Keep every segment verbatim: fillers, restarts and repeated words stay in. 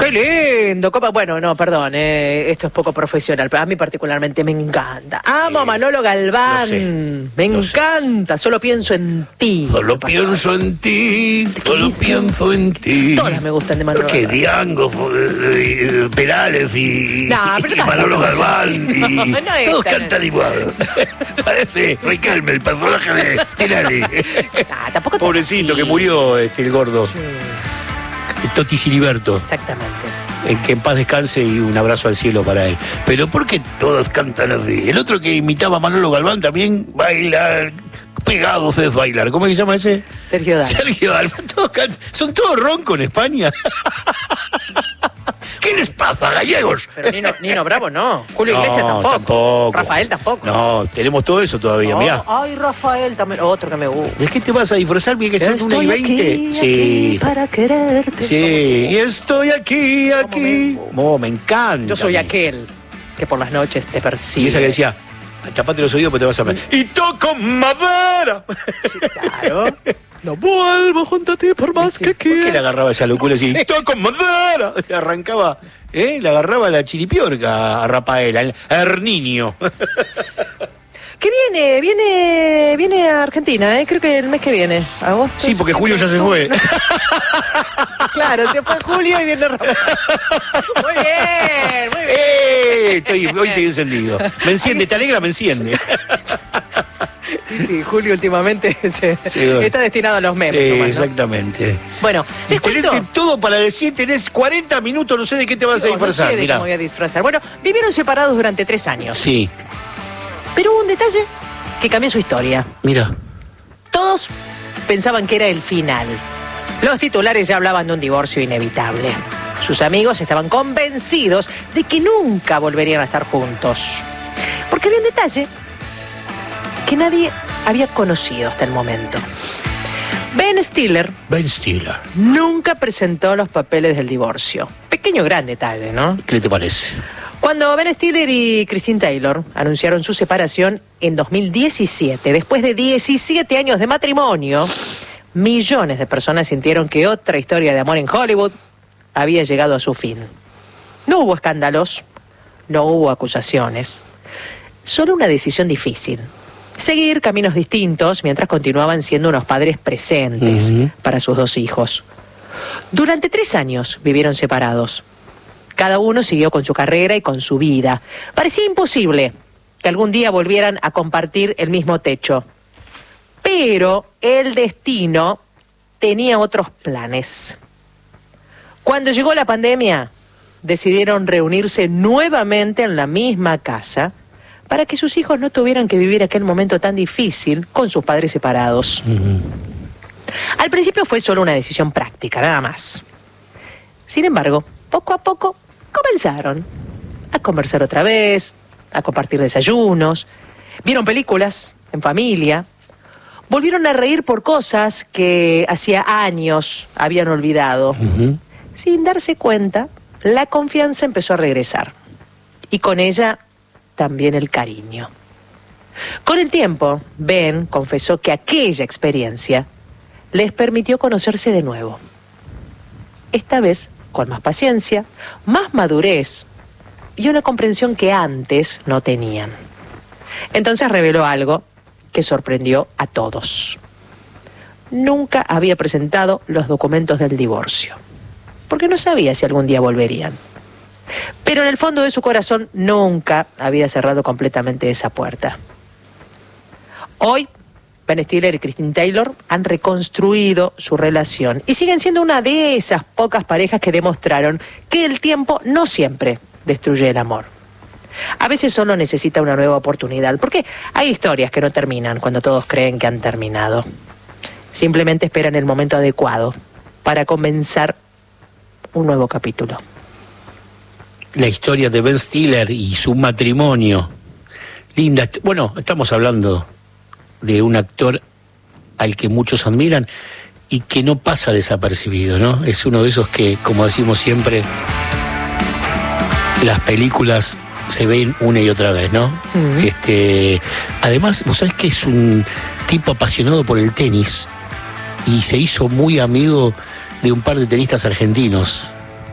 Muy lindo. ¿Cómo? Bueno, no, perdón, eh, esto es poco profesional, pero a mí particularmente me encanta. Amo a Manolo Galván. Sé, me encanta, sé. Solo pienso en ti. Solo pienso en ti, solo pienso en ti. Todas me gustan de Manolo Galván. ¿Por qué? Diango, eh, Perales y, no, y, y Manolo Galván. Y, no, no todos cantan igual. Parece Riquelme, el personaje de Tinelli. Nah, tampoco pobrecito que murió este, el gordo. Sí. Toti Siliberto. Exactamente. En que en paz descanse y un abrazo al cielo para él. Pero ¿por qué todos cantan así? El otro que imitaba a Manolo Galván también baila pegados es bailar. ¿Cómo se llama ese? Sergio Dalma. Sergio Dalma. Todos can... Son todos roncos en España. ¿Qué les pasa, gallegos? Pero Nino, Nino Bravo no. Julio no, Iglesias tampoco. tampoco. Rafael tampoco. No, tenemos todo eso todavía, no, mirá. Ay, Rafael también, otro que me gusta. ¿De qué te vas a disfrazar? Bien que son una y veinte. Aquí, sí. Aquí para quererte. Sí, y estoy aquí, aquí. Me... Oh, me encanta. Yo soy aquel que por las noches te persigue. Y esa que decía, tapate los oídos porque te vas a hablar. Y toco madera. Sí, claro. No vuelvo junto a ti por más sí, que quiera. ¿Por qué le agarraba esa locura así? Sí. ¡Toco madera! Le arrancaba, ¿eh? Le agarraba la chiripiorca a Rafaela, el Herninio. ¿Qué viene? Viene viene a Argentina, ¿eh? Creo que el mes que viene. Agosto. Sí, porque Julio ya se fue. Claro, se fue Julio y viene Rafael. Muy bien, muy bien. Eh, estoy, hoy estoy encendido. Me enciende, ¿te alegra? Me enciende. Sí, sí, Julio últimamente se, sí, bueno. está destinado a los memes. Sí, nomás, ¿no? Exactamente. Bueno, les cuento todo para decir, tenés cuarenta minutos, no sé de qué te vas no, a disfrazar. No sé de qué me voy a disfrazar. Bueno, vivieron separados durante tres años. Sí. Pero hubo un detalle que cambió su historia. Mira. Todos pensaban que era el final. Los titulares ya hablaban de un divorcio inevitable. Sus amigos estaban convencidos de que nunca volverían a estar juntos. Porque había un detalle que nadie había conocido hasta el momento. Ben Stiller. Ben Stiller. Nunca presentó los papeles del divorcio. Pequeño gran detalle, ¿no? ¿Qué te parece? Cuando Ben Stiller y Christine Taylor anunciaron su separación en dos mil diecisiete, después de diecisiete años de matrimonio, millones de personas sintieron que otra historia de amor en Hollywood había llegado a su fin. No hubo escándalos, no hubo acusaciones, solo una decisión difícil. Seguir caminos distintos mientras continuaban siendo unos padres presentes uh-huh. para sus dos hijos. Durante tres años vivieron separados. Cada uno siguió con su carrera y con su vida. Parecía imposible que algún día volvieran a compartir el mismo techo. Pero el destino tenía otros planes. Cuando llegó la pandemia, decidieron reunirse nuevamente en la misma casa para que sus hijos no tuvieran que vivir aquel momento tan difícil con sus padres separados. Uh-huh. Al principio fue solo una decisión práctica, nada más. Sin embargo, poco a poco comenzaron a conversar otra vez, a compartir desayunos, vieron películas en familia, volvieron a reír por cosas que hacía años habían olvidado. Uh-huh. Sin darse cuenta, la confianza empezó a regresar. Y con ella también el cariño. Con el tiempo, Ben confesó que aquella experiencia les permitió conocerse de nuevo. Esta vez con más paciencia, más madurez y una comprensión que antes no tenían. Entonces reveló algo que sorprendió a todos. Nunca había presentado los documentos del divorcio, porque no sabía si algún día volverían. Pero en el fondo de su corazón nunca había cerrado completamente esa puerta. Hoy, Ben Stiller y Christine Taylor han reconstruido su relación y siguen siendo una de esas pocas parejas que demostraron que el tiempo no siempre destruye el amor. A veces solo necesita una nueva oportunidad, porque hay historias que no terminan cuando todos creen que han terminado. Simplemente esperan el momento adecuado para comenzar un nuevo capítulo. La historia de Ben Stiller y su matrimonio. Linda. Bueno, estamos hablando de un actor al que muchos admiran y que no pasa desapercibido, ¿no? Es uno de esos que, como decimos siempre, las películas se ven una y otra vez, ¿no? Uh-huh. Este, además, vos sabés que es un tipo apasionado por el tenis y se hizo muy amigo de un par de tenistas argentinos.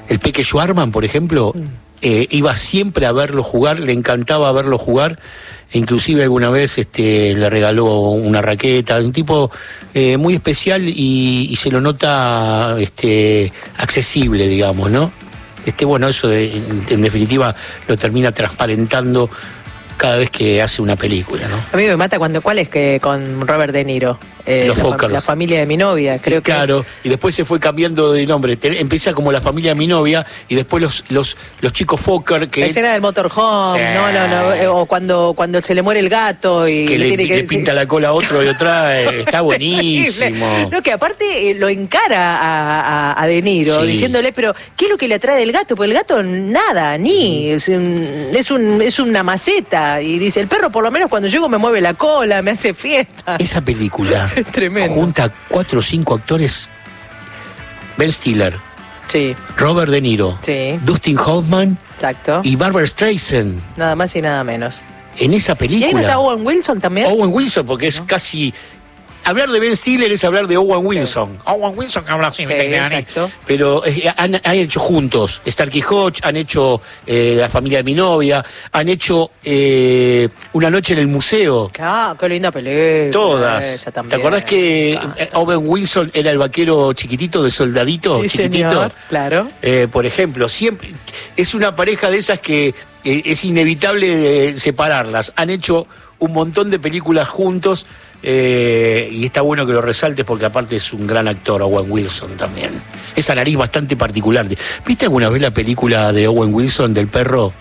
el Peque Schwarman, por ejemplo, mm. eh, iba siempre a verlo jugar, le encantaba verlo jugar, e inclusive alguna vez este, le regaló una raqueta, un tipo eh, muy especial y, y se lo nota este, accesible, digamos, ¿no? Este, bueno, eso de, en, en definitiva lo termina transparentando cada vez que hace una película, ¿no? A mí me mata cuando, ¿cuál es que con Robert De Niro? Eh, Los la, Fokker. La familia de mi novia, creo que claro, es. Y después se fue cambiando de nombre. Te, empieza como La familia de mi novia y después los los, los chicos Fokker que... La escena del motorhome, sí. no, no, no, eh, o cuando, cuando se le muere el gato y que le, le, tiene que le pinta la cola a otro y otra, eh, está buenísimo. No, que aparte eh, lo encara a, a, a De Niro, sí. diciéndole, pero ¿qué es lo que le atrae del gato? Porque el gato nada, ni, es, un, es, un, es una maceta, y dice, el perro por lo menos cuando llego me mueve la cola, me hace fiesta. Esa película es tremendo. Junta a cuatro o cinco actores: Ben Stiller, sí. Robert De Niro, sí. Dustin Hoffman, exacto. y Barbra Streisand. Nada más y nada menos. En esa película. ¿Y ahí no está Owen Wilson también? Owen Wilson, porque es ¿no? casi... Hablar de Ben Stiller es hablar de Owen Wilson. Sí. Owen Wilson habla así, sí, exacto. Pero eh, han, han hecho juntos Starkey Hodge, han hecho eh, La familia de mi novia, han hecho eh, Una noche en el museo. Ah, qué linda película. Todas. También, ¿te acordás que claro. Owen Wilson era el vaquero chiquitito de soldadito? Sí, chiquitito. Señor, claro. Eh, por ejemplo, siempre es una pareja de esas que eh, es inevitable eh, separarlas. Han hecho un montón de películas juntos. Eh, y está bueno que lo resaltes porque aparte es un gran actor, Owen Wilson también. Esa nariz bastante particular. ¿Viste alguna vez la película de Owen Wilson del perro?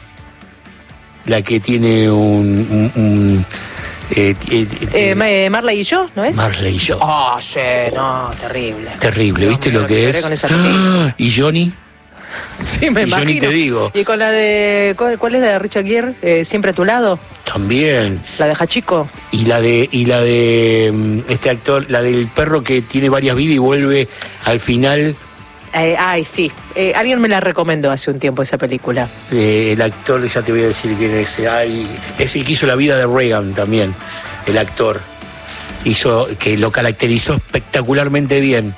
La que tiene un... un, un eh, eh, eh, eh, Marley y yo, ¿no es? Marley y yo. Ah, oh, sí, no, terrible. Terrible, ¿viste lo que es? ¡Ah! ¿Y Johnny? Sí, me y imagino. Yo ni te digo. ¿Y con la de... ¿Cuál, cuál es la de Richard Gere? Eh, ¿Siempre a tu lado? También. ¿La de Hachiko? Y la de... Y la de... Este actor, la del perro que tiene varias vidas y vuelve al final... Eh, ay, sí. Eh, alguien me la recomendó hace un tiempo esa película. Eh, el actor, ya te voy a decir quién es. Ay, es el que hizo la vida de Reagan también. El actor. Hizo... Que lo caracterizó espectacularmente bien.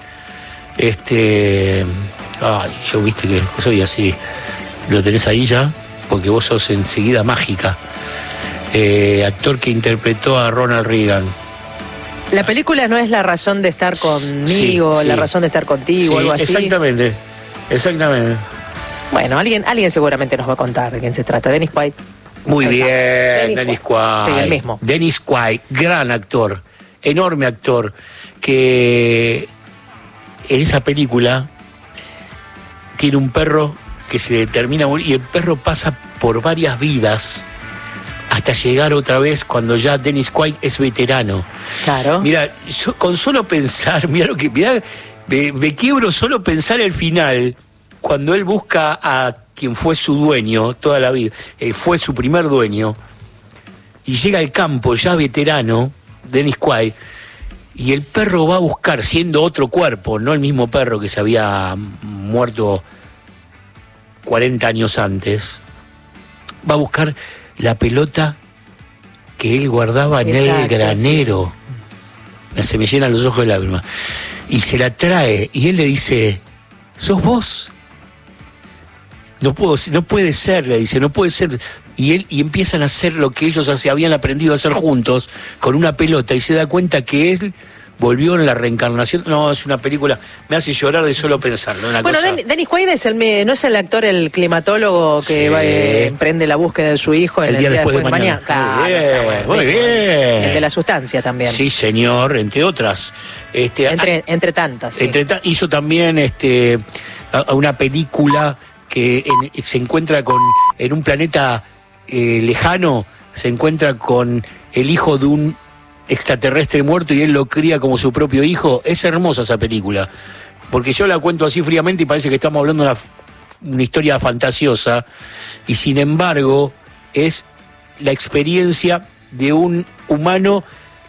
Este... Ay, yo viste que soy así. ¿Lo tenés ahí ya? Porque vos sos enseguida mágica. Eh, actor que interpretó a Ronald Reagan. La película no es La razón de estar conmigo, sí, sí. La razón de estar contigo, sí, algo así. Exactamente, exactamente. Bueno, alguien, alguien seguramente nos va a contar de quién se trata. Dennis Quaid. Muy bien, Dennis, Dennis Quaid. Sí, el mismo. Dennis Quaid, gran actor, enorme actor, que en esa película tiene un perro que se le termina a morir y el perro pasa por varias vidas hasta llegar otra vez cuando ya Dennis Quaid es veterano. Claro. Mira, yo, con solo pensar, mira lo que, mira, me, me quiebro solo pensar el final, cuando él busca a quien fue su dueño toda la vida, eh, fue su primer dueño, y llega al campo ya veterano, Dennis Quaid, y el perro va a buscar, siendo otro cuerpo, no el mismo perro que se había muerto cuarenta años antes, va a buscar la pelota que él guardaba en Exacto, el granero. Sí. Se me llenan los ojos de lágrimas. Y se la trae, y él le dice, ¿sos vos? No puedo, no puede ser, le dice, no puede ser. Y él y empiezan a hacer lo que ellos hace, habían aprendido a hacer juntos, con una pelota, y se da cuenta que él volvió en la reencarnación. No, es una película, me hace llorar de solo pensarlo. Una bueno, cosa... Dennis Quaid es el, no es el actor, el climatólogo que sí. va, eh, emprende la búsqueda de su hijo en el, el día, día después, después de mañana. mañana. Muy bien, claro, bueno, muy bien. El de la sustancia también. Sí, señor, entre otras. Este, entre, a, entre tantas. Sí. Entre ta hizo también este, a, a una película que en, se encuentra con, en un planeta eh, lejano, se encuentra con el hijo de un extraterrestre muerto y él lo cría como su propio hijo. Es hermosa esa película, porque yo la cuento así fríamente y parece que estamos hablando de una, una historia fantasiosa, y sin embargo es la experiencia de un humano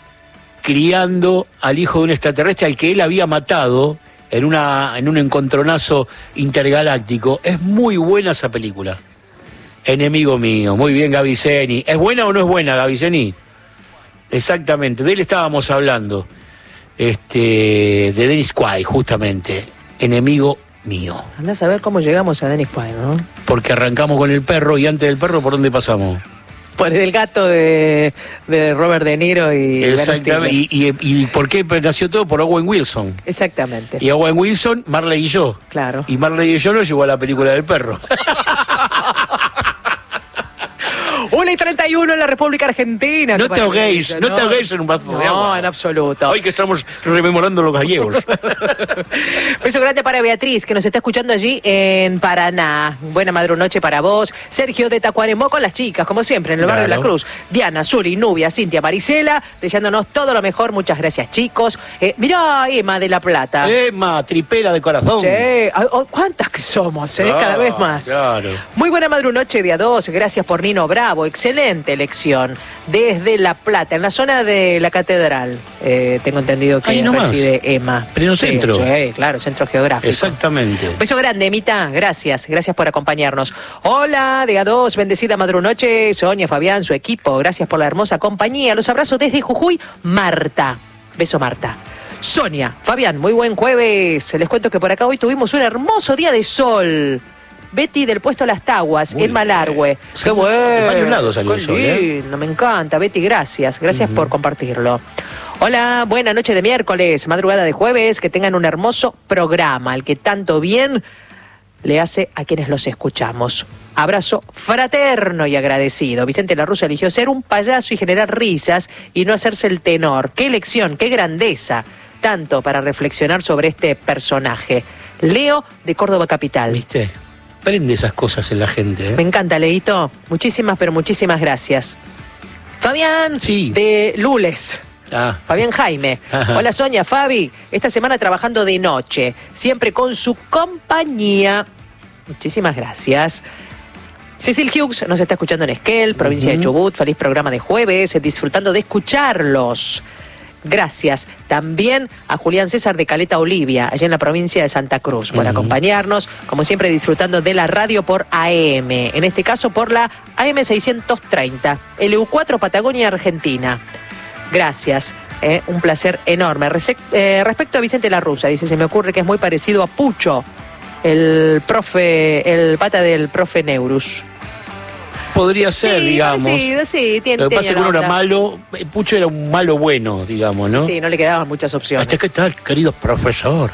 criando al hijo de un extraterrestre al que él había matado en una en un encontronazo intergaláctico. Es muy buena esa película. Enemigo mío. Muy bien, Gaviceni. ¿Es buena o no es buena, Gaviceni? Exactamente, de él estábamos hablando. Este, de Dennis Quaid, justamente. Enemigo mío. Andás a ver cómo llegamos a Dennis Quaid, ¿no? Porque arrancamos con el perro y antes del perro, ¿por dónde pasamos? Por el gato de, de Robert De Niro y exactamente. Y, y, y por qué nació todo por Owen Wilson. Exactamente. Y Owen Wilson, Marley y yo. Claro. Y Marley y yo nos llevó a la película del perro. una y treinta y uno en la República Argentina. No te ahoguéis, no, no te ahoguéis en un vaso no, de agua. No, en absoluto. Hoy que estamos rememorando los gallegos. Beso grande para Beatriz, que nos está escuchando allí en Paraná. Buena madrunoche para vos. Sergio de Tacuarembó con las chicas, como siempre, en el barrio claro. de La Cruz. Diana, Suri, Nubia, Cintia, Marisela, deseándonos todo lo mejor. Muchas gracias, chicos. Eh, mirá, Emma de La Plata. Emma, tripera de corazón. Sí, oh, ¿cuántas que somos, eh? Claro, Cada vez más. Claro. Muy buena madrunoche, día dos. Gracias por Nino Bravo. Excelente elección. Desde La Plata, en la zona de la Catedral. Eh, tengo entendido que reside Emma. Pleno centro. Sí, sí, claro, centro geográfico. Exactamente. Beso grande, Emita. Gracias. Gracias por acompañarnos. Hola, día dos. Bendecida madrunoche. Sonia, Fabián, su equipo. Gracias por la hermosa compañía. Los abrazo desde Jujuy. Marta. Beso, Marta. Sonia, Fabián, muy buen jueves. Les cuento que por acá hoy tuvimos un hermoso día de sol. Betty del puesto Las Taguas, muy en Malargüe. Sí, qué bueno. De varios lados salió el sol, ¿eh? Me encanta, Betty, gracias. Gracias uh-huh. por compartirlo. Hola, buena noche de miércoles, madrugada de jueves. Que tengan un hermoso programa, el que tanto bien le hace a quienes los escuchamos. Abrazo fraterno y agradecido. Vicente Larrusa eligió ser un payaso y generar risas y no hacerse el tenor. Qué elección, qué grandeza. Tanto para reflexionar sobre este personaje. Leo de Córdoba Capital. ¿Viste? Prende esas cosas en la gente, ¿eh? Me encanta, Leito. Muchísimas, pero muchísimas gracias. Fabián, sí. de Lules. Ah. Fabián Jaime. Ajá. Hola, Sonia, Fabi. Esta semana trabajando de noche, siempre con su compañía. Muchísimas gracias. Cecil Hughes nos está escuchando en Esquel, provincia uh-huh. de Chubut. Feliz programa de jueves, disfrutando de escucharlos. Gracias también a Julián César de Caleta Olivia, allá en la provincia de Santa Cruz, por uh-huh. acompañarnos, como siempre disfrutando de la radio por A M, en este caso por la A M seiscientos treinta, L U cuatro Patagonia, Argentina. Gracias, eh, un placer enorme. Rese- eh, respecto a Vicente Larrusa, dice, se me ocurre que es muy parecido a Pucho, el profe, el pata del profe Neurus. Podría ser, sí, digamos. Sí, sí, tiene. Lo que pasa es que uno era malo, Pucho era un malo bueno, digamos, ¿no? Sí, no le quedaban muchas opciones. ¿Hasta qué tal, querido profesor?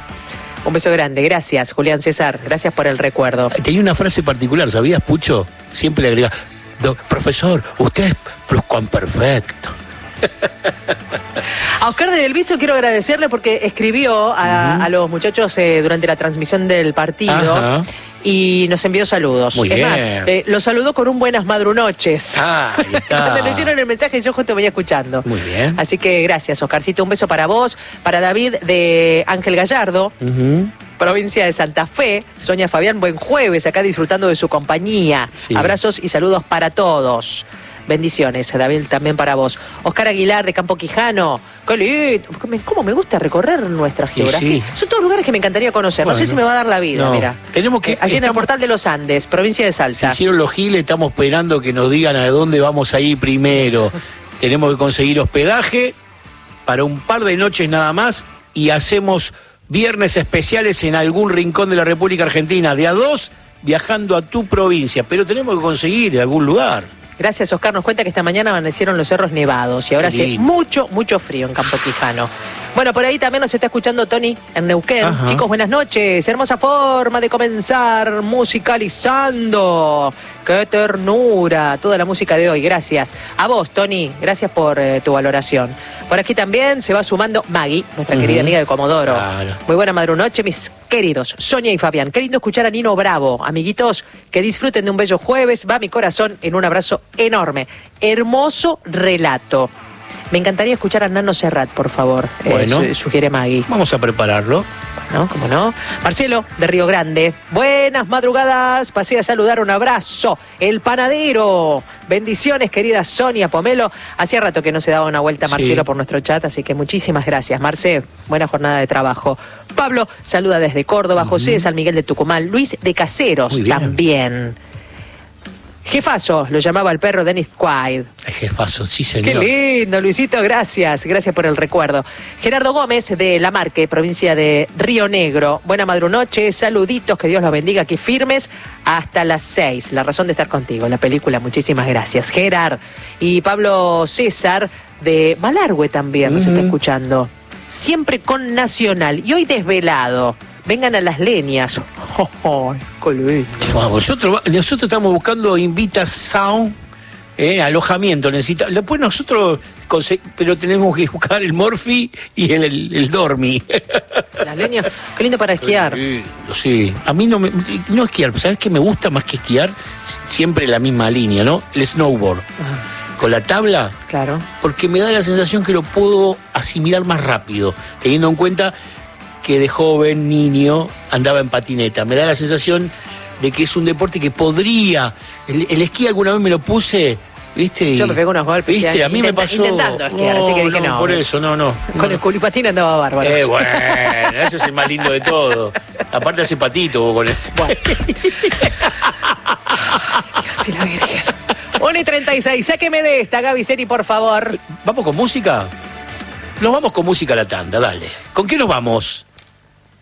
Un beso grande, gracias, Julián César, gracias por el recuerdo. Tenía una frase particular, ¿sabías, Pucho? Siempre le agregaba, profesor, usted es pluscuamperfecto. A Oscar de Delviso quiero agradecerle porque escribió a, uh-huh. a los muchachos eh, durante la transmisión del partido. Ajá. Y nos envió saludos. Muy es bien. más, eh, los saludó con un buenas madrunoches. Ah, ahí está. Cuando leyeron el mensaje yo justo venía escuchando. Muy bien. Así que gracias, Oscarcito. Un beso para vos, para David de Ángel Gallardo, uh-huh. provincia de Santa Fe. Sonia, Fabián, buen jueves, acá disfrutando de su compañía. Sí. Abrazos y saludos para todos. Bendiciones, David, también para vos. Oscar Aguilar de Campo Quijano. ¡Qué lindo! ¿Cómo me gusta recorrer nuestra geografía? Sí. Son todos lugares que me encantaría conocer. Bueno, no sé si me va a dar la vida, no. Mira. Tenemos que, Allí estamos, en el Portal de los Andes, provincia de Salta. Se hicieron los giles, estamos esperando que nos digan a dónde vamos a ir primero. Tenemos que conseguir hospedaje para un par de noches nada más y hacemos viernes especiales en algún rincón de la República Argentina. De a dos, viajando a tu provincia. Pero tenemos que conseguir algún lugar. Gracias, Oscar. Nos cuenta que esta mañana amanecieron los cerros nevados y ahora hace mucho, mucho frío en Campo Quijano. Bueno, por ahí también nos está escuchando Tony en Neuquén. Ajá. Chicos, buenas noches. Hermosa forma de comenzar musicalizando. ¡Qué ternura! Toda la música de hoy. Gracias. A vos, Tony. Gracias por eh, tu valoración. Por aquí también se va sumando Maggie, nuestra uh-huh. querida amiga de Comodoro. Claro. Muy buena madrunoche, mis queridos Sonia y Fabián. Qué lindo escuchar a Nino Bravo. Amiguitos, que disfruten de un bello jueves. Va mi corazón en un abrazo enorme. Hermoso relato. Me encantaría escuchar a Nano Serrat, por favor. Bueno, eh, sugiere Maggie. Vamos a prepararlo. ¿No? ¿Cómo no? Marcelo, de Río Grande. Buenas madrugadas. Pasé a saludar, un abrazo. El panadero. Bendiciones, querida Sonia Pomelo. Hacía rato que no se daba una vuelta Marcelo sí. por nuestro chat, así que muchísimas gracias, Marce. Buena jornada de trabajo. Pablo, saluda desde Córdoba. Uh-huh. José de San Miguel de Tucumán. Luis de Caseros también. Jefazo, lo llamaba el perro Dennis Quaid. Jefazo, sí señor. Qué lindo, Luisito, gracias. Gracias por el recuerdo. Gerardo Gómez, de La Marque, provincia de Río Negro. Buena madrunoche, saluditos, que Dios los bendiga, aquí firmes hasta las seis. La razón de estar contigo, la película, muchísimas gracias. Gerard y Pablo César, de Malargüe también, nos uh-huh. está escuchando. Siempre con Nacional, y hoy desvelado. Vengan a las leñas. Oh, oh, nosotros, nosotros estamos buscando Invita Sound, eh, alojamiento. Necesita, después nosotros, pero tenemos que buscar el Morphy y el, el, el Dormi. Las leñas, qué lindo para esquiar. Sí, sí, a mí no me, no esquiar, ¿sabes qué me gusta más que esquiar? Siempre la misma línea, ¿no? El snowboard. Ajá. Con la tabla. Claro. Porque me da la sensación que lo puedo asimilar más rápido, teniendo en cuenta que de joven, niño, andaba en patineta. Me da la sensación de que es un deporte que podría... El, el esquí alguna vez me lo puse, ¿viste? Yo me pego unos golpes. ¿Viste? Ya, a mí intenta, me pasó... intentando esquiar, no, así que dije no. no por eso, no, no. Con no. el culipatín andaba bárbaro. Eh, bueno, ese es el más lindo de todo. Aparte hace patito con ese. Bueno. Dios y la Virgen. uno y treinta y seis, sáqueme de esta, Gaby Seri, por favor. ¿Vamos con música? Nos vamos con música a la tanda, dale. ¿Con qué nos vamos?